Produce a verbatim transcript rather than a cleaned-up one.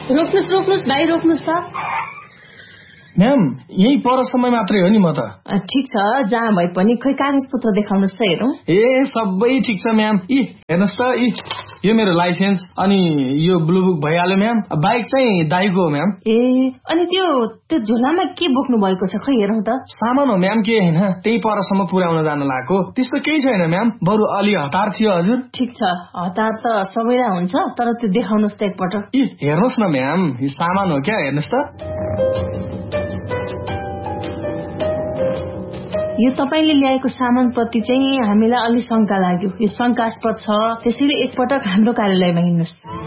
रोक्नुस् रोक्नुस् भाइ रोक्नुस् त। म्याम यही पर समय मात्रै हो नि म त। ठिक छ जहाँ भए पनि खै कागजपत्र देखाउनुस् त हेरौँ। ए सबै ठिक छ म्याम। इ हेर्नुहोस् त इ यो मेरो लाइसेन्स अनि यो ब्लू बुक भइहाल्यो म्याम। बाइक चाहिँ दाइको हो म्याम। ए अनि त्यो त्यो झोलामा के बोक्नु भएको छ खै हेरौँ त। सामान हो म्याम के हैन त्यही परसम्म पुर्याउन जान लागेको। त्यस्तो केही छैन म्याम बरु अलि हतार थियो हजुर। ठिक छ हतार त सबैलाई हुन्छ तर त्यो देखाउनुस् त एकपटक। इ हेर्नुहोस् न म्याम यो सामान हो क्या हेर्नुहोस् त। यो तपाईले ल्याएको सामान प्रति चाहिँ हामीलाई अलि शंका लाग्यो। यो शंकास्पद छ त्यसैले एकपटक हाम्रो कार्यालयमा हिँड्नुस्।